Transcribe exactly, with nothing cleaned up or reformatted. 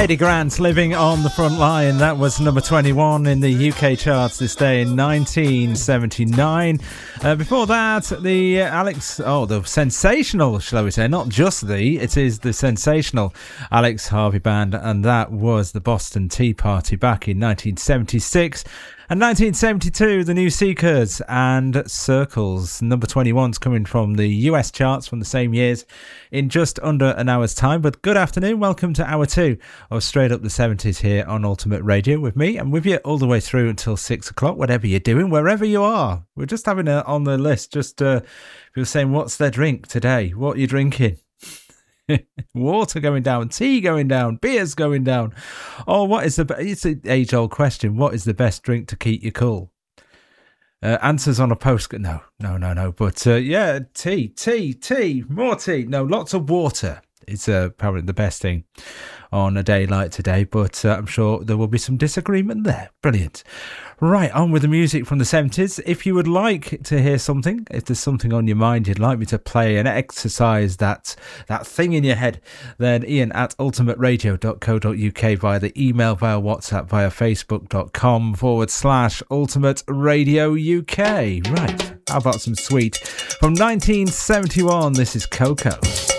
Eddie Grant, Living on the Front Line. That was number twenty-one in the U K charts this day in nineteen seventy-nine. Uh, before that, the uh, Alex, oh, the sensational, shall we say, not just the, it is the sensational Alex Harvey Band, and that was the Boston Tea Party back in nineteen seventy-six. And nineteen seventy-two, the New Seekers and Circles. Number twenty-one's coming from the U S charts from the same years in just under an hour's time. But good afternoon, welcome to hour two of Straight Up the seventies here on Ultimate Radio with me and with you all the way through until six o'clock, whatever you're doing, wherever you are. We're just having it on the list, just uh, people saying, what's their drink today? What are you drinking? Water going down, tea going down, beers going down. Oh, what is the it's an age-old question. What is the best drink to keep you cool? Uh, answers on a post. No, no, no, no. But uh, yeah, tea, tea, tea, more tea. No, lots of water. It's uh, probably the best thing on a day like today. But uh, I'm sure there will be some disagreement there. Brilliant. Right, on with the music from the seventies. If you would like to hear something, if there's something on your mind you'd like me to play and exercise that that thing in your head, then Ian at ultimate radio dot co dot uk via the email, via WhatsApp, via facebook.com forward slash ultimate radio UK. Right, how about some sweet? From nineteen seventy-one, this is Coco.